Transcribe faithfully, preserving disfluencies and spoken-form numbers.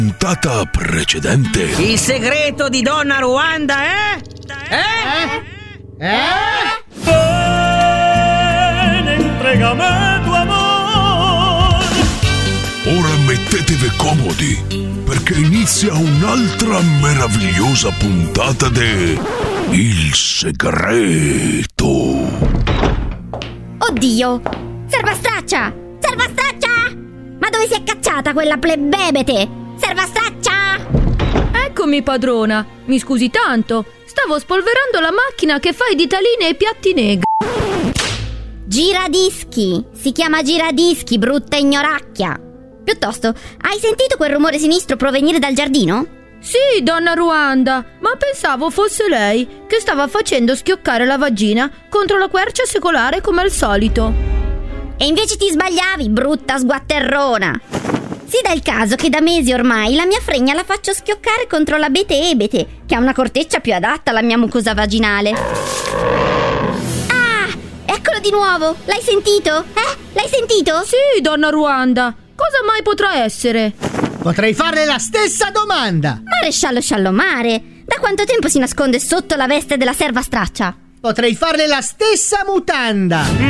puntata precedente. Il segreto di Donna Ruanda è? Eh? Eh? Eh? Bene, entregame tu amor. Ora mettetevi comodi, perché inizia un'altra meravigliosa puntata de Il segreto. Oddio! Servastraccia! Servastraccia! Ma dove si è cacciata quella plebebete? Servastraccia! Eccomi, padrona. Mi scusi tanto. Stavo spolverando la macchina che fa i ditalini e i piatti negri. Giradischi! Si chiama giradischi, brutta ignoracchia! Piuttosto, hai sentito quel rumore sinistro provenire dal giardino? Sì, donna Ruanda, ma pensavo fosse lei che stava facendo schioccare la vagina contro la quercia secolare come al solito. E invece ti sbagliavi, brutta sguatterrona! Si dà il caso che da mesi ormai la mia fregna la faccio schioccare contro l'abete ebete, che ha una corteccia più adatta alla mia mucosa vaginale. Ah! Eccolo di nuovo! L'hai sentito? Eh? L'hai sentito? Sì, donna Ruanda. Cosa mai potrà essere? Potrei farle la stessa domanda. Maresciallo Sciallomare, da quanto tempo si nasconde sotto la veste della servastraccia? Potrei farle la stessa mutanda.